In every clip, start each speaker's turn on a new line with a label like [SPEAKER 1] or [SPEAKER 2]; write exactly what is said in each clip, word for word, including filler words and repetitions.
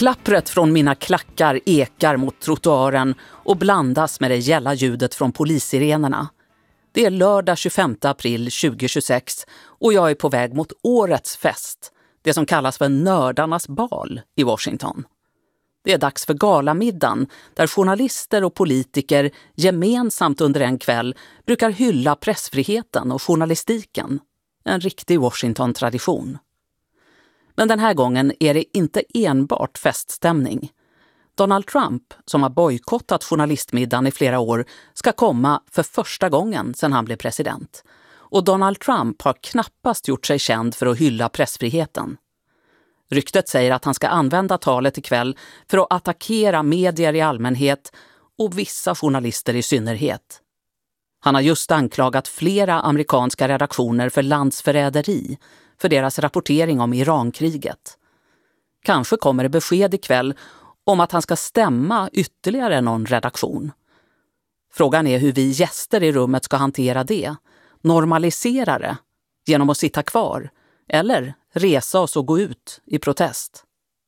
[SPEAKER 1] Klappret från mina klackar ekar mot trottoaren och blandas med det gälla ljudet från polissirenerna. Det är lördag tjugofemte april tjugohundratjugosex och jag är på väg mot årets fest, det som kallas för nördarnas bal i Washington. Det är dags för galamiddagen där journalister och politiker gemensamt under en kväll brukar hylla pressfriheten och journalistiken. En riktig Washington-tradition. Men den här gången är det inte enbart feststämning. Donald Trump, som har bojkottat journalistmiddagen i flera år, ska komma för första gången sedan han blev president. Och Donald Trump har knappast gjort sig känd för att hylla pressfriheten. Ryktet säger att han ska använda talet ikväll för att attackera medier i allmänhet och vissa journalister i synnerhet. Han har just anklagat flera amerikanska redaktioner för landsförräderi för deras rapportering om Irankriget. Kanske kommer det besked ikväll om att han ska stämma ytterligare någon redaktion. Frågan är hur vi gäster i rummet ska hantera det. Normalisera det genom att sitta kvar eller resa oss och gå ut i protest.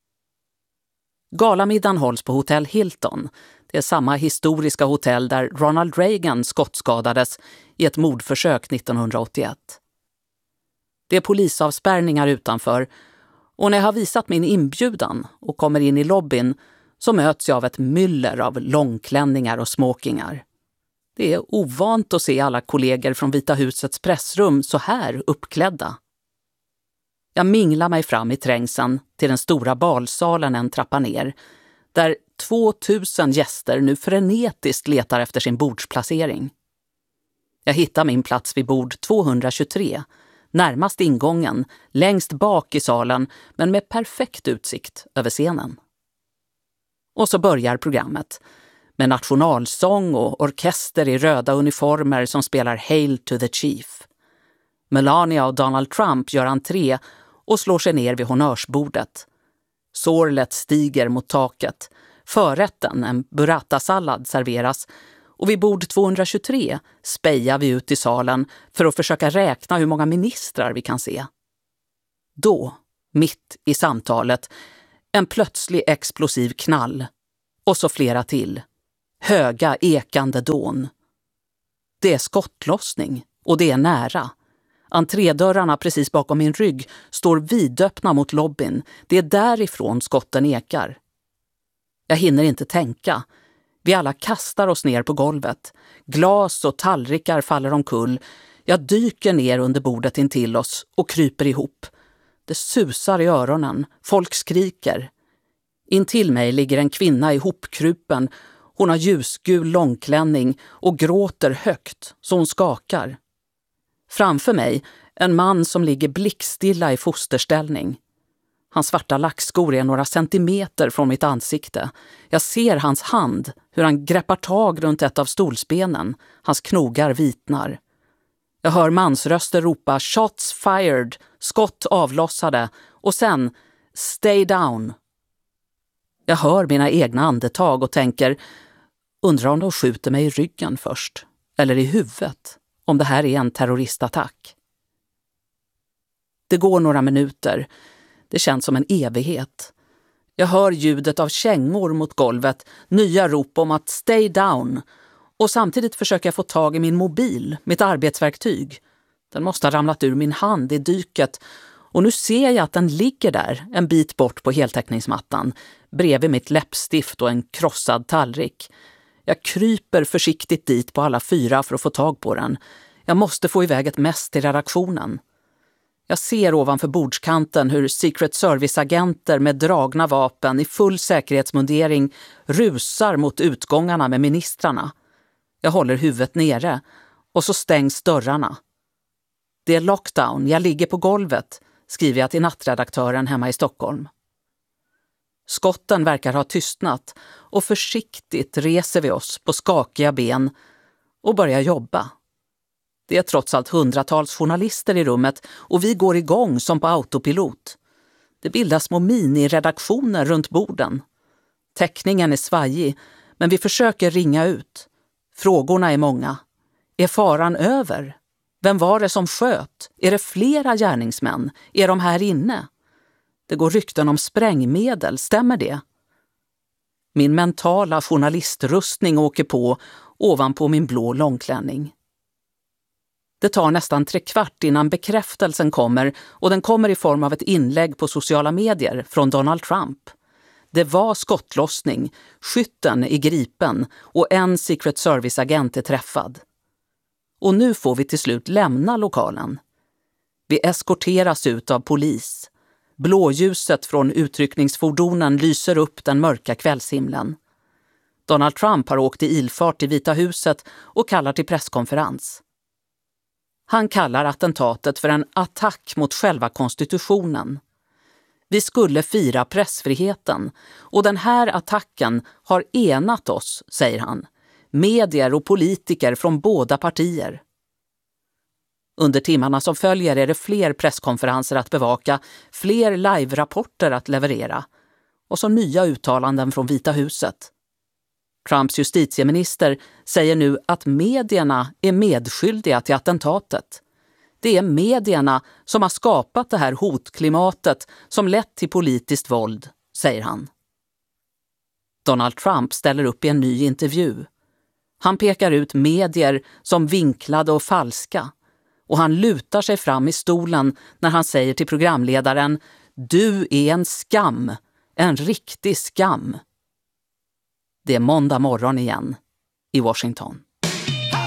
[SPEAKER 1] Galamiddagen hålls på Hotell Hilton. Det är samma historiska hotell där Ronald Reagan skottskadades i ett mordförsök nittonhundraåttioett. Det är polisavspärrningar utanför och när jag har visat min inbjudan och kommer in i lobbyn så möts jag av ett myller av långklänningar och smokingar. Det är ovant att se alla kollegor från Vita husets pressrum så här uppklädda. Jag minglar mig fram i trängseln till den stora balsalen en trappa ner, där tvåtusen gäster nu frenetiskt letar efter sin bordsplacering. Jag hittar min plats vid bord tvåhundratjugotre, närmast ingången, längst bak i salen men med perfekt utsikt över scenen. Och så börjar programmet med nationalsång och orkester i röda uniformer som spelar Hail to the Chief. Melania och Donald Trump gör entré och slår sig ner vid honnörsbordet. Sorlet stiger mot taket. Förrätten, en burrata-sallad, serveras och vid bord tvåhundratjugotre spejar vi ut i salen för att försöka räkna hur många ministrar vi kan se. Då, mitt i samtalet, en plötslig explosiv knall och så flera till. Höga ekande dån. Det är skottlossning och det är nära. Entrédörrarna precis bakom min rygg står vidöppna mot lobbyn. Det är därifrån skotten ekar. Jag hinner inte tänka. Vi alla kastar oss ner på golvet. Glas och tallrikar faller omkull. Jag dyker ner under bordet intill oss och kryper ihop. Det susar i öronen. Folk skriker. Intill mig ligger en kvinna ihopkrupen. Hon har ljusgul långklänning och gråter högt så hon skakar. Framför mig en man som ligger blickstilla i fosterställning. Hans svarta lackskor är några centimeter från mitt ansikte. Jag ser hans hand, hur han greppar tag runt ett av stolsbenen. Hans knogar vitnar. Jag hör mansröster ropa shots fired, skott avlossade och sen stay down. Jag hör mina egna andetag och tänker, undrar om de skjuter mig i ryggen först eller i huvudet. Om det här är en terroristattack. Det går några minuter. Det känns som en evighet. Jag hör ljudet av kängor mot golvet, nya rop om att stay down. Och samtidigt försöker jag få tag i min mobil, mitt arbetsverktyg. Den måste ha ramlat ur min hand i dyket. Och nu ser jag att den ligger där, en bit bort på heltäckningsmattan. Bredvid mitt läppstift och en krossad tallrik. Jag kryper försiktigt dit på alla fyra för att få tag på den. Jag måste få iväg ett mess till redaktionen. Jag ser ovanför bordskanten hur Secret Service-agenter med dragna vapen i full säkerhetsmundering rusar mot utgångarna med ministrarna. Jag håller huvudet nere och så stängs dörrarna. Det är lockdown, jag ligger på golvet, skriver jag till nattredaktören hemma i Stockholm. Skotten verkar ha tystnat och försiktigt reser vi oss på skakiga ben och börjar jobba. Det är trots allt hundratals journalister i rummet och vi går igång som på autopilot. Det bildas små mini-redaktioner runt borden. Täckningen är svajig, men vi försöker ringa ut. Frågorna är många. Är faran över? Vem var det som sköt? Är det flera gärningsmän? Är de här inne? Det går rykten om sprängmedel, stämmer det? Min mentala journalistrustning åker på ovanpå min blå långklänning. Det tar nästan tre kvart innan bekräftelsen kommer, och den kommer i form av ett inlägg på sociala medier från Donald Trump. Det var skottlossning, skytten är gripen och en Secret Service-agent är träffad. Och nu får vi till slut lämna lokalen. Vi eskorteras ut av polis. Blåljuset från utryckningsfordonen lyser upp den mörka kvällshimlen. Donald Trump har åkt i ilfart till Vita huset och kallar till presskonferens. Han kallar attentatet för en attack mot själva konstitutionen. Vi skulle fira pressfriheten, och den här attacken har enat oss, säger han. Medier och politiker från båda partier. Under timmarna som följer är det fler presskonferenser att bevaka, fler live-rapporter att leverera och så nya uttalanden från Vita huset. Trumps justitieminister säger nu att medierna är medskyldiga till attentatet. Det är medierna som har skapat det här hotklimatet som lett till politiskt våld, säger han. Donald Trump ställer upp i en ny intervju. Han pekar ut medier som vinklade och falska, och han lutar sig fram i stolen när han säger till programledaren: "Du är en skam, en riktig skam." Det är måndag morgon igen i Washington.